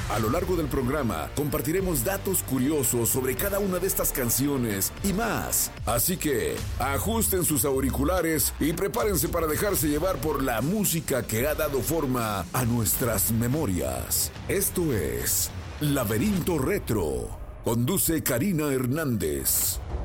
A lo largo del programa compartiremos datos curiosos sobre cada una de estas canciones y más. Así que ajusten sus auriculares y prepárense para dejarse llevar por la música que ha dado forma a nuestras memorias. Esto es Laberinto Retro. Conduce Karina Hernández.